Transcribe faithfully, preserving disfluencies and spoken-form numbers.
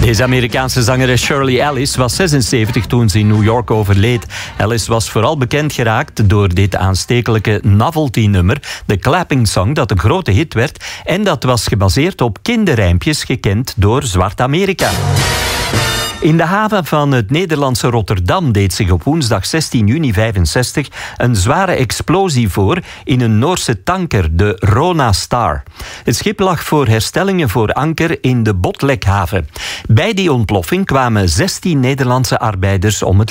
Deze Amerikaanse zangeres Shirley Ellis was zesenzeventig toen ze in New York overleed. Ellis was vooral bekend geraakt door dit aanstekelijke novelty-nummer, de Clapping Song, dat een grote hit werd. En dat was gebaseerd op kinderrijmpjes gekend door Zwart Amerika. In de haven van het Nederlandse Rotterdam deed zich op woensdag zestien juni vijfenzestig een zware explosie voor in een Noorse tanker, de Rona Star. Het schip lag voor herstellingen voor anker in de Botlekhaven. Bij die ontploffing kwamen zestien Nederlandse arbeiders om het